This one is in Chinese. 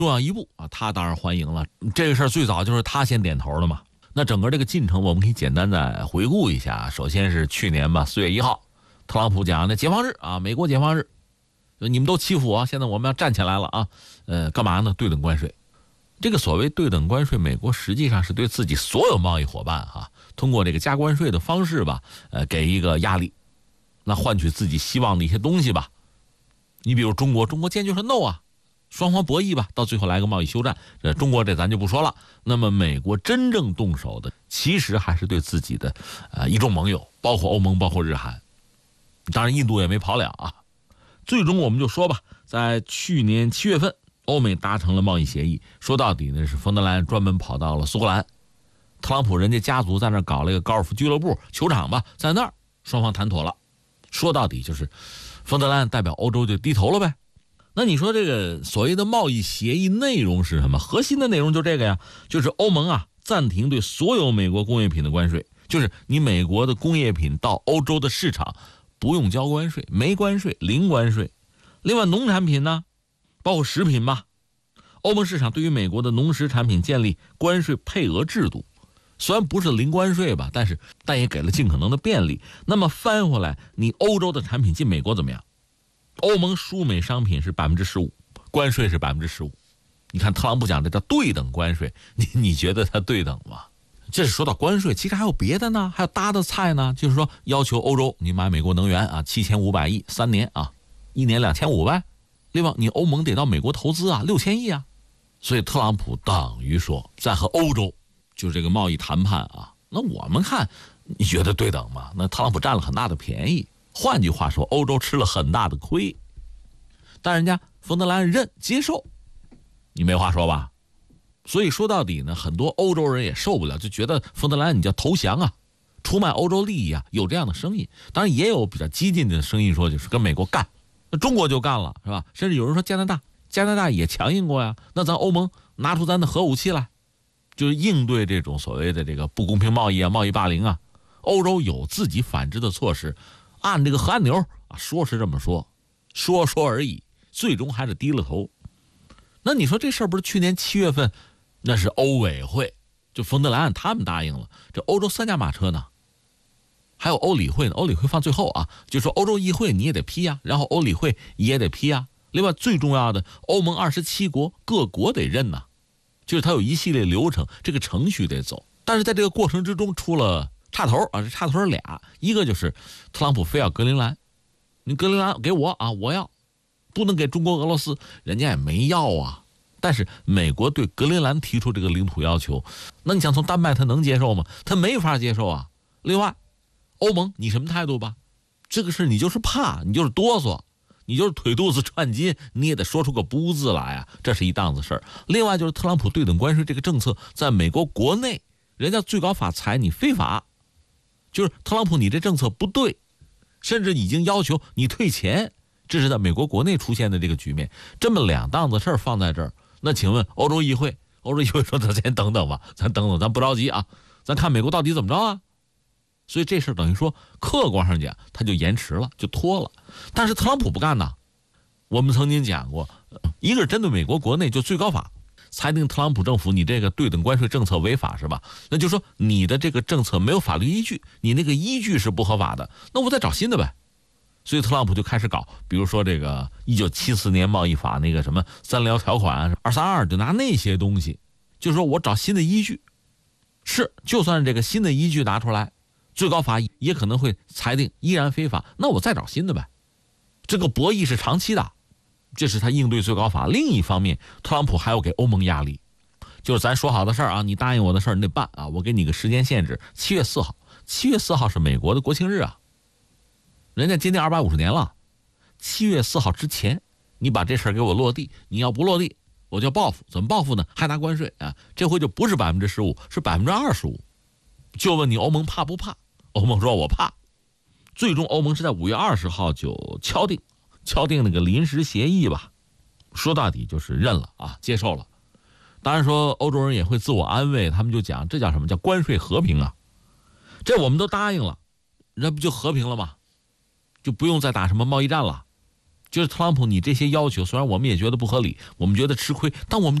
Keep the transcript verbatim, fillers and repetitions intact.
重要一步啊，他当然欢迎了。这个事儿最早就是他先点头的嘛。那整个这个进程我们可以简单的回顾一下。首先是去年吧，四月一号，特朗普讲的解放日啊，美国解放日，你们都欺负我，现在我们要站起来了啊！呃，干嘛呢？对等关税。这个所谓对等关税，美国实际上是对自己所有贸易伙伴哈、啊，通过这个加关税的方式吧，呃，给一个压力，那换取自己希望的一些东西吧。你比如中国，中国坚决说 no 啊。双方博弈吧，到最后来个贸易休战，这中国这咱就不说了。那么美国真正动手的，其实还是对自己的呃一众盟友，包括欧盟，包括日韩，当然印度也没跑了啊。最终我们就说吧，在去年七月份，欧美达成了贸易协议。说到底呢，是冯德莱恩专门跑到了苏格兰，特朗普人家家族在那儿搞了一个高尔夫俱乐部球场吧，在那儿双方谈妥了。说到底就是冯德莱恩代表欧洲就低头了呗。那你说这个所谓的贸易协议内容是什么？核心的内容就这个呀，就是欧盟啊暂停对所有美国工业品的关税，就是你美国的工业品到欧洲的市场不用交关税，没关税，零关税。另外农产品呢，包括食品吧，欧盟市场对于美国的农食产品建立关税配额制度，虽然不是零关税吧，但是但也给了尽可能的便利。那么翻回来，你欧洲的产品进美国怎么样？欧盟输美商品是百分之十五，关税是百分之十五。你看特朗普讲这叫对等关税，你你觉得它对等吗？这是说到关税，其实还有别的呢，还有搭的菜呢。就是说要求欧洲你买美国能源啊，七千五百亿三年啊，一年两千五呗。另外你欧盟得到美国投资啊，六千亿啊。所以特朗普等于说在和欧洲就是这个贸易谈判啊。那我们看，你觉得对等吗？那特朗普占了很大的便宜。换句话说，欧洲吃了很大的亏，但人家冯德莱恩认接受，你没话说吧？所以说到底呢，很多欧洲人也受不了，就觉得冯德莱恩你叫投降啊，出卖欧洲利益啊，有这样的声音。当然也有比较激进的声音说，就是跟美国干，那中国就干了是吧？甚至有人说加拿大，加拿大也强硬过呀，那咱欧盟拿出咱的核武器来，就是应对这种所谓的这个不公平贸易啊、贸易霸凌啊。欧洲有自己反制的措施。按这个核按钮啊，说是这么说，说说而已，最终还是低了头。那你说这事儿不是去年七月份，那是欧委会，就冯德莱恩他们答应了，这欧洲三驾马车呢，还有欧理会呢，欧理会放最后啊，就说欧洲议会你也得批啊，然后欧理会也得批啊。另外最重要的，欧盟二十七国各国得认呐，就是它有一系列流程，这个程序得走。但是在这个过程之中出了插头啊，这插头是俩，一个就是特朗普非要格陵兰，你格陵兰给我啊，我要，不能给中国俄罗斯，人家也没要啊。但是美国对格陵兰提出这个领土要求，那你想从丹麦他能接受吗？他没法接受啊。另外，欧盟你什么态度吧？这个事你就是怕，你就是哆嗦，你就是腿肚子串筋，你也得说出个不字来啊，这是一档子事儿。另外就是特朗普对等关税这个政策，在美国国内，人家最高法裁你非法。就是特朗普你这政策不对，甚至已经要求你退钱，这是在美国国内出现的这个局面。这么两档子事儿放在这儿，那请问欧洲议会，欧洲议会说咱先等等吧，咱等等，咱不着急啊，咱看美国到底怎么着啊。所以这事等于说客观上讲，他就延迟了，就拖了。但是特朗普不干呐。我们曾经讲过，一个是针对美国国内，就最高法裁定特朗普政府你这个对等关税政策违法是吧？那就说你的这个政策没有法律依据，你那个依据是不合法的，那我再找新的呗。所以特朗普就开始搞，比如说这个一九七四年贸易法那个什么三寮条款二三二，就拿那些东西，就是说我找新的依据。是，就算这个新的依据拿出来，最高法也可能会裁定依然非法，那我再找新的呗。这个博弈是长期的。这是他应对最高法。另一方面，特朗普还要给欧盟压力，就是咱说好的事儿啊，你答应我的事儿你得办啊，我给你个时间限制，七月四号，七月四号是美国的国庆日啊，人家今年二百五十年了，七月四号之前，你把这事儿给我落地，你要不落地，我就报复。怎么报复呢？还拿关税啊，这回就不是百分之十五，是百分之二十五。就问你欧盟怕不怕？欧盟说我怕。最终欧盟是在五月二十号就敲定。敲定那个临时协议吧，说到底就是认了啊，接受了。当然说欧洲人也会自我安慰，他们就讲这叫什么叫关税和平啊？这我们都答应了，那不就和平了吗？就不用再打什么贸易战了。 就是特朗普，你这些要求虽然我们也觉得不合理，我们觉得吃亏，但我们